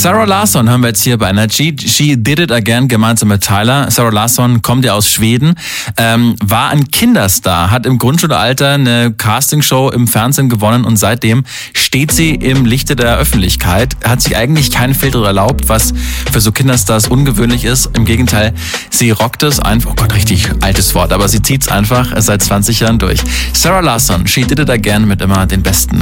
Sarah Larsson haben wir jetzt hier bei Energy. She Did It Again, gemeinsam mit Tyler. Sarah Larsson kommt ja aus Schweden, war ein Kinderstar, hat im Grundschulalter eine Castingshow im Fernsehen gewonnen und seitdem steht sie im Lichte der Öffentlichkeit, hat sich eigentlich keinen Filter erlaubt, was für so Kinderstars ungewöhnlich ist. Im Gegenteil, sie rockt es einfach, oh Gott, richtig altes Wort, aber sie zieht's einfach seit 20 Jahren durch. Sarah Larsson, She Did It Again mit immer den besten